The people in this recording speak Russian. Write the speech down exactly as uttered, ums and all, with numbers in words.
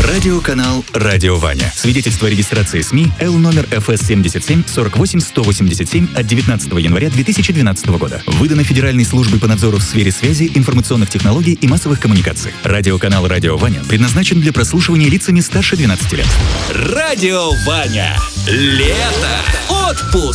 Радиоканал «Радио Ваня». Свидетельство о регистрации СМИ Л номер эф эс семьдесят семь сорок восемь сто восемьдесят семь от девятнадцатого января две тысячи двенадцатого года. Выдано Федеральной службой по надзору в сфере связи, информационных технологий и массовых коммуникаций. Радиоканал «Радио Ваня» предназначен для прослушивания лицами старше двенадцати лет. Радио Ваня. Лето. Отпуск.